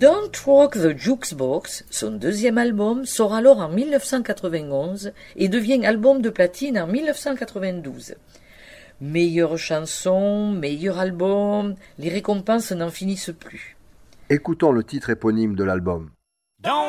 Don't Rock the Jukebox, son deuxième album, sort alors en 1991 et devient album de platine en 1992. Meilleure chanson, meilleur album, les récompenses n'en finissent plus. Écoutons le titre éponyme de l'album. Don't